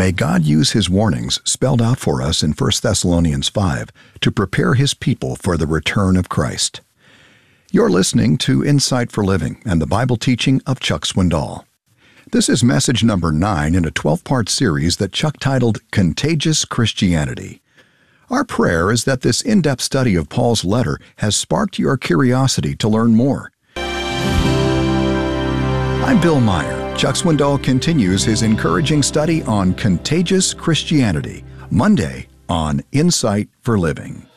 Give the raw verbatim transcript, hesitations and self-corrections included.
May God use His warnings spelled out for us in First Thessalonians five to prepare His people for the return of Christ. You're listening to Insight for Living and the Bible teaching of Chuck Swindoll. This is message number nine in a twelve-part series that Chuck titled Contagious Christianity. Our prayer is that this in-depth study of Paul's letter has sparked your curiosity to learn more. I'm Bill Meyer. Chuck Swindoll continues his encouraging study on Contagious Christianity, Monday on Insight for Living.